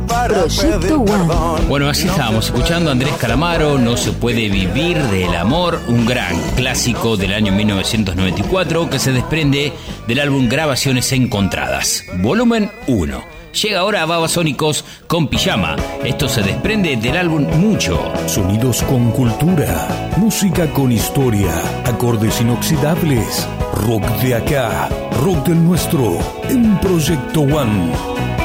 Proyecto One. Bueno, así estábamos escuchando a Andrés Calamaro, No se puede vivir del amor, un gran clásico del año 1994 que se desprende del álbum Grabaciones Encontradas, volumen 1. Llega ahora a Babasónicos con Pijama. Esto se desprende del álbum Mucho. Sonidos con cultura, música con historia, acordes inoxidables, rock de acá, rock del nuestro, en Proyecto One.